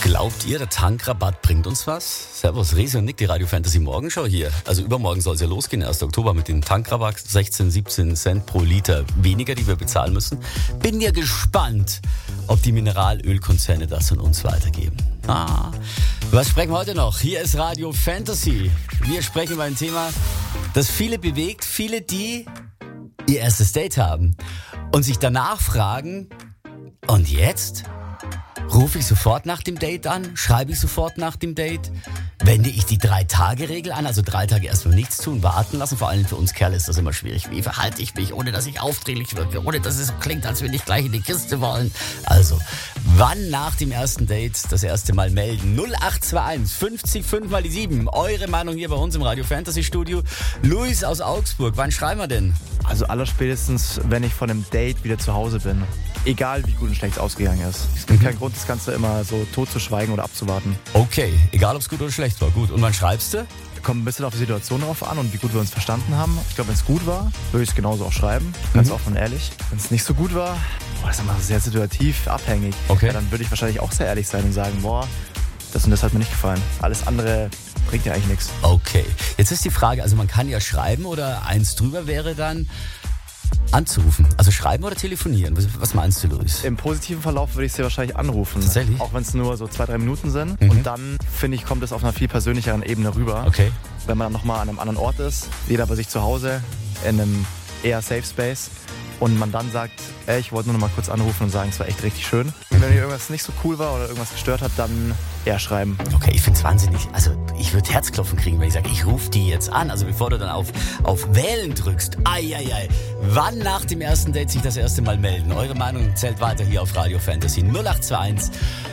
Glaubt ihr, der Tankrabatt bringt uns was? Servus, Resi und Nick, die Radio Fantasy Morgenschau hier. Also übermorgen soll es ja losgehen, 1. Oktober mit dem Tankrabatt. 16, 17 Cent pro Liter weniger, die wir bezahlen müssen. Bin ja gespannt, ob die Mineralölkonzerne das an uns weitergeben. Was sprechen wir heute noch? Hier ist Radio Fantasy. Wir sprechen über ein Thema, das viele bewegt. Viele, die ihr erstes Date haben und sich danach fragen, und jetzt? Rufe ich sofort nach dem Date an? Schreibe ich sofort nach dem Date? Wende ich die 3-Tage-Regel an? Also 3 Tage erstmal nichts tun, warten lassen. Vor allem für uns Kerle ist das immer schwierig. Wie verhalte ich mich, ohne dass ich aufdringlich wirke? Ohne dass es so klingt, als würde ich gleich in die Kiste wollen. Also, wann nach dem ersten Date das erste Mal melden? 0821 50 5 mal die 7. Eure Meinung hier bei uns im Radio Fantasy Studio. Luis aus Augsburg, wann schreiben wir denn? Also allerspätestens, wenn ich von einem Date wieder zu Hause bin. Egal, wie gut und schlecht es ausgegangen ist. Es gibt keinen Grund, das Ganze immer so tot zu schweigen oder abzuwarten. Okay, egal ob es gut oder schlecht war. Gut, und wann schreibst du? Kommt ein bisschen auf die Situation drauf an und wie gut wir uns verstanden haben. Ich glaube, wenn es gut war, würde ich es genauso auch schreiben. Ganz offen und ehrlich. Wenn es nicht so gut war, das ist immer sehr situativ abhängig. Okay. Ja, dann würde ich wahrscheinlich auch sehr ehrlich sein und sagen, das und das hat mir nicht gefallen. Alles andere bringt ja eigentlich nichts. Okay, jetzt ist die Frage, also man kann ja schreiben oder eins drüber wäre dann anzurufen. Also schreiben oder telefonieren? Was meinst du, Luis? Im positiven Verlauf würde ich sie wahrscheinlich anrufen. Tatsächlich? Auch wenn es nur so 2-3 Minuten sind. Und dann, finde ich, kommt es auf einer viel persönlicheren Ebene rüber. Okay. Wenn man dann nochmal an einem anderen Ort ist, jeder bei sich zu Hause, in einem eher Safe Space. Und man dann sagt, ich wollte nur noch mal kurz anrufen und sagen, es war echt richtig schön. Und wenn irgendwas nicht so cool war oder irgendwas gestört hat, dann eher schreiben. Okay, ich find's wahnsinnig. Also ich würde Herzklopfen kriegen, wenn ich sage, ich rufe die jetzt an. Also bevor du dann auf Wählen drückst. Eieiei. Wann nach dem ersten Date sich das erste Mal melden? Eure Meinung zählt weiter hier auf Radio Fantasy 0821